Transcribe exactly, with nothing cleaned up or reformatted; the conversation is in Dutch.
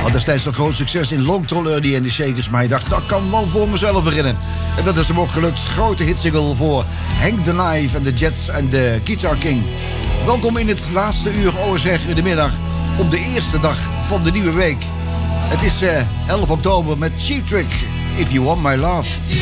Had destijds een groot succes in Long Tall Early en de Shakers, maar hij dacht, dat kan wel voor mezelf beginnen. En dat is hem ook gelukt. Grote hitsingle voor Hank the Knife en de Jets en de Guitar King. Welkom in het laatste uur, oh zeg, in de middag, op de eerste dag van de nieuwe week. Het is uh, elf oktober met Cheap Trick, If You Want My Love.